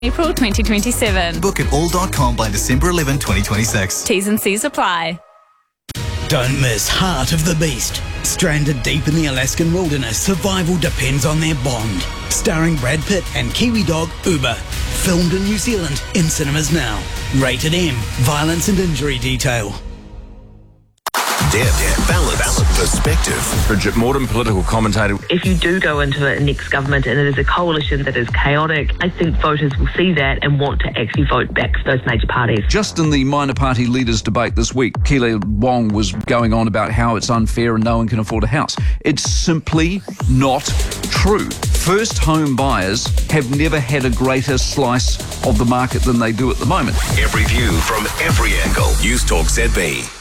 April 2027. Book at all.com by December 11, 2026. T's and C's apply. Don't miss Heart of the Beast. Stranded deep in the Alaskan wilderness, survival depends on their bond. Starring Brad Pitt and Kiwi dog Uber. Filmed in New Zealand, in cinemas now. Rated M. Violence and injury detail. Depth, balance, perspective. Bridget Morton, political commentator. If you do go into the next government and it is a coalition that is chaotic, I think voters will see that and want to actually vote back for those major parties. Just in the minor party leaders debate this week, Keely Wong was going on about how it's unfair and no one can afford a house. It's simply not true. First home buyers have never had a greater slice of the market than they do at the moment. Every view from every angle. News Talk ZB.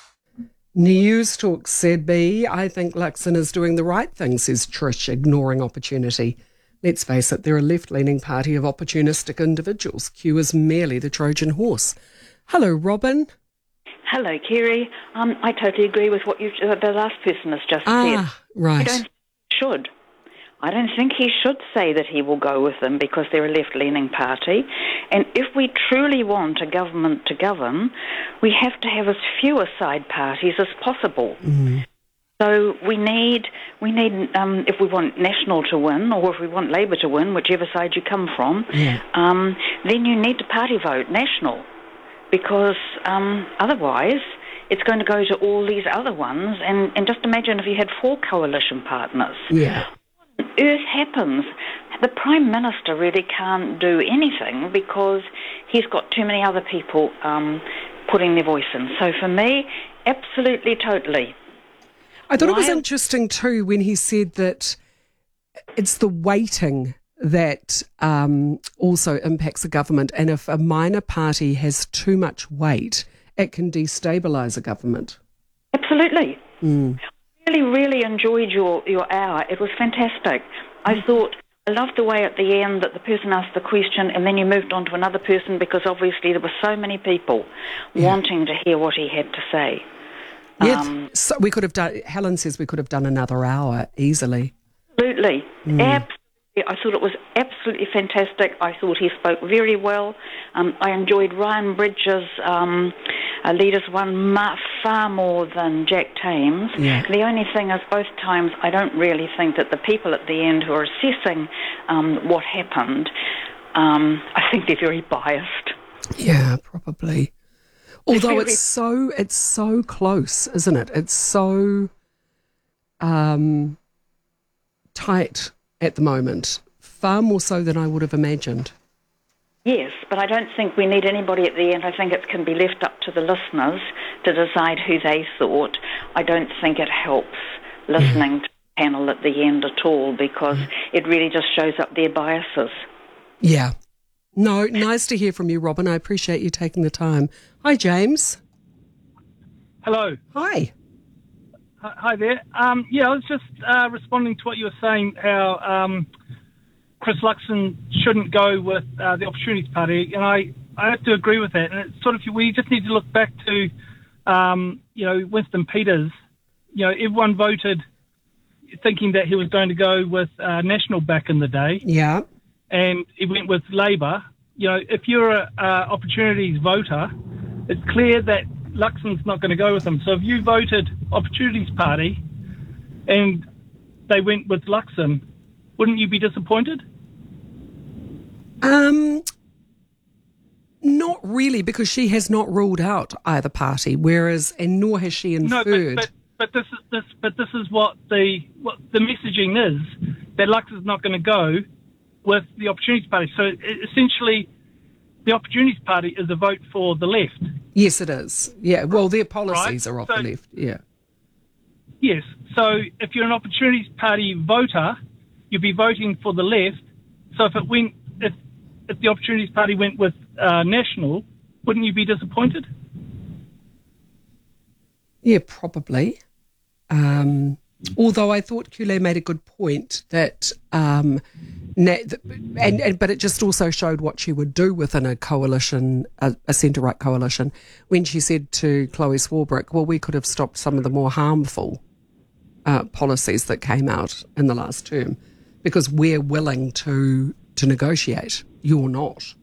News Talk ZB. I think Luxon is doing the right thing, says Trish, ignoring opportunity. Let's face it, they're a left-leaning party of opportunistic individuals. Q is merely the Trojan horse. Hello, Robin. Hello, Kerry. I totally agree with what the last person has just said. Right. I don't think he should say that he will go with them because they're a left-leaning party. And if we truly want a government to govern, we have to have as few side parties as possible. Mm. So we need if we want National to win or if we want Labour to win, whichever side you come from, then you need to party vote National because otherwise it's going to go to all these other ones. And just imagine if you had 4 coalition partners. Yeah. Earth happens. The Prime Minister really can't do anything because he's got too many other people putting their voice in. So for me, absolutely, totally. I thought it was interesting too when he said that it's the weighting that also impacts the government, and if a minor party has too much weight, it can destabilise a government. Absolutely. Mm. Really enjoyed your hour. It was fantastic. I loved the way at the end that the person asked the question and then you moved on to another person because obviously there were so many people wanting to hear what he had to say. Yeah, so we could have done. Helen says we could have done another hour easily. Absolutely. Absolutely. I thought it was absolutely fantastic. I thought he spoke very well. I enjoyed Ryan Bridges' Leaders One far more than Jack Thames. Yeah. The only thing is both times I don't really think that the people at the end who are assessing what happened, I think they're very biased. Yeah, probably. Although it's so close, isn't it? It's so tight at the moment, far more so than I would have imagined. Yes, but I don't think we need anybody at the end. I think it can be left up to the listeners to decide who they thought. I don't think it helps listening to the panel at the end at all because it really just shows up their biases. Yeah. No, nice to hear from you, Robin. I appreciate you taking the time. Hi, James. Hello. Hi. Hi there. I was just responding to what you were saying, how Chris Luxon shouldn't go with the Opportunities Party, and I have to agree with that. And it's sort of, we just need to look back to, Winston Peters. Everyone voted thinking that he was going to go with National back in the day. Yeah. And he went with Labour. If you're a Opportunities voter, it's clear that Luxon's not going to go with them. So if you voted Opportunities Party and they went with Luxon, wouldn't you be disappointed? Not really, because she has not ruled out either party, and nor has she inferred. No, but this is what the messaging is, that Luxon's not going to go with the Opportunities Party. So essentially, the Opportunities Party is a vote for the left. Yes, it is. Yeah, well, their policies are off the left, yeah. Yes, so if you're an Opportunities Party voter, you'd be voting for the left. So if the Opportunities Party went with National, wouldn't you be disappointed? Yeah, probably. Although I thought Kule made a good point that... but it just also showed what she would do within a coalition, a centre-right coalition, when she said to Chloe Swarbrick, well, we could have stopped some of the more harmful policies that came out in the last term because we're willing to to negotiate. You're not.